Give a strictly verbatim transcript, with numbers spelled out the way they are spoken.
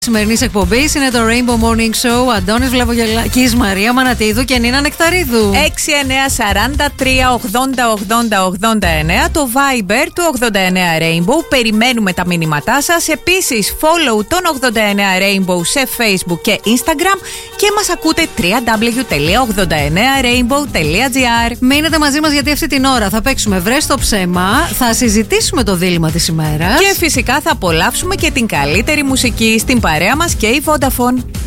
Σημερινή εκπομπή είναι το Rainbow Morning Show. Αντώνης Βλαβογελάκης, Μαρία Μανατίδου και Νίνα Νεκταρίδου. έξι εννιά σαράντα τρία ογδόντα ογδόντα ογδόντα εννέα το Viber του ογδόντα εννέα Rainbow. Περιμένουμε τα μηνύματά σας. Επίσης, follow τον ογδόντα εννέα Rainbow σε Facebook και Instagram. Και μας ακούτε double-u double-u double-u τελεία ογδόντα εννέα rainbow τελεία gr. Μείνετε μαζί μας γιατί αυτή την ώρα θα παίξουμε Βρες το ψέμα. Θα συζητήσουμε το δίλημμα της ημέρας. Και φυσικά θα απολαύσουμε και την καλύτερη μουσική στην παρέα μας και η Vodafone.